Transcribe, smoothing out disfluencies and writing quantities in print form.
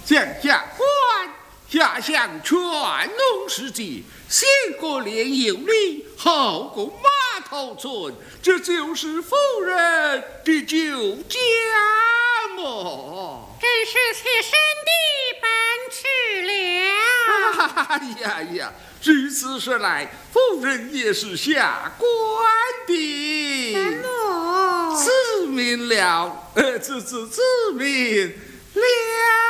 向下官下乡全农世纪，先过连有礼，后过码头村，这就是夫人的旧家么？ 真是妾身的本事了。 哎呀呀，如此说来，夫人也是下官的。 么？ 自明了，自明了。